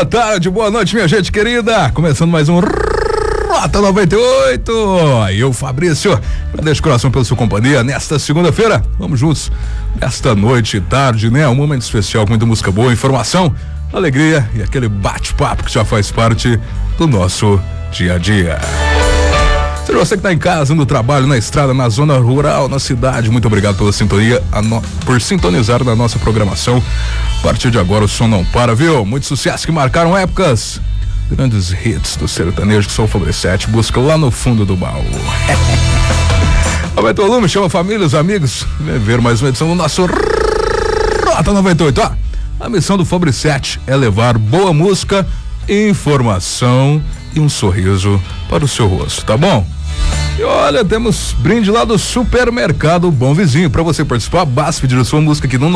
boa tarde, boa noite, minha gente querida. Começando mais um Rota 98. E eu, Fabrício, agradeço de coração pela sua companhia nesta segunda-feira. Vamos juntos nesta noite e tarde, né? Um momento especial com muita música boa, informação, alegria e aquele bate-papo que já faz parte do nosso dia a dia. Seja você que está em casa, no trabalho, na estrada, na zona rural, na cidade, muito obrigado pela sintonia, por sintonizar na nossa programação. A partir de agora o som não para, viu? Muitos sucessos que marcaram épocas, grandes hits do sertanejo que só o Fabricete busca lá no fundo do baú. Aumenta o volume, chama a família, os amigos, vem ver mais uma edição do nosso Rota 98. Ó, a missão do Fabricete é levar boa música, informação e um sorriso para o seu rosto, tá bom? E olha, temos brinde lá do Supermercado Bom Vizinho. Para você participar, basta pedir a sua música aqui no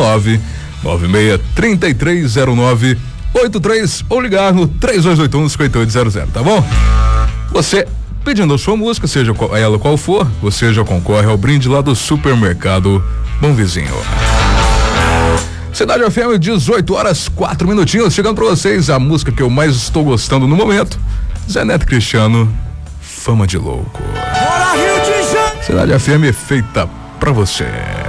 996-3309-83 ou ligar no 3281-5800, tá bom? Você pedindo a sua música, seja ela qual for, você já concorre ao brinde lá do Supermercado Bom Vizinho. Cidade FM, 18 horas 4 minutinhos, chegando para vocês a música que eu mais estou gostando no momento, Zé Neto Cristiano, Fama de Louco. Cidade FM feita pra você.